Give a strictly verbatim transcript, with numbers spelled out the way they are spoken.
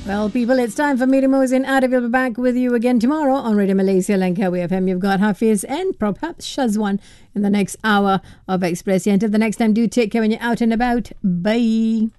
Well, people, it's time for me to move in out of. We'll be back with you again tomorrow on Radio Malaysia Langkawi F M. You've got Hafiz and perhaps Shazwan in the next hour of Express. Until the next time, do take care when you're out and about. Bye.